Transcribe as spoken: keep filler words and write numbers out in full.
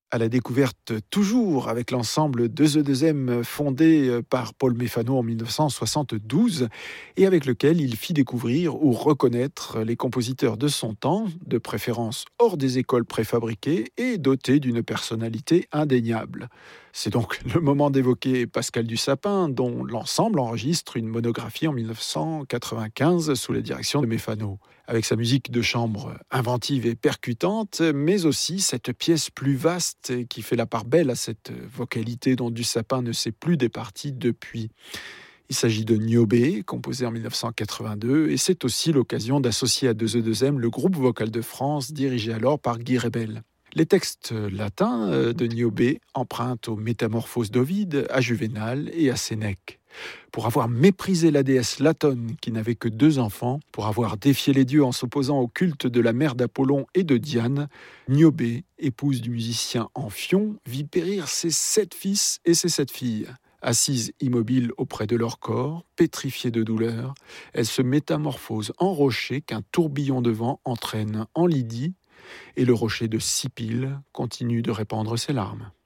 à la découverte toujours avec l'ensemble deux E deux M fondé par Paul Méfano en mille neuf cent soixante-douze et avec lequel il fit découvrir ou reconnaître les compositeurs de son temps, de préférence hors des écoles préfabriquées et dotés d'une personnalité indéniable. C'est donc le moment d'évoquer Pascal Dussapin, dont l'ensemble enregistre une monographie en mille neuf cent quatre-vingt-quinze sous la direction de Méfano. Avec sa musique de chambre inventive et percutante, mais aussi cette pièce plus vaste qui fait la part belle à cette vocalité dont Dussapin ne s'est plus départi depuis. Il s'agit de Niobé, composé en mille neuf cent quatre-vingt-deux, et c'est aussi l'occasion d'associer à deux E deux M le groupe vocal de France, dirigé alors par Guy Rebel. Les textes latins de Niobé empruntent aux Métamorphoses d'Ovide, à Juvénal et à Sénèque. Pour avoir méprisé la déesse Latone, qui n'avait que deux enfants, pour avoir défié les dieux en s'opposant au culte de la mère d'Apollon et de Diane, Niobé, épouse du musicien Amphion, vit périr ses sept fils et ses sept filles. Assise immobile auprès de leur corps, pétrifiée de douleur, elle se métamorphose en rocher qu'un tourbillon de vent entraîne en Lydie, et le rocher de Sipyle continue de répandre ses larmes.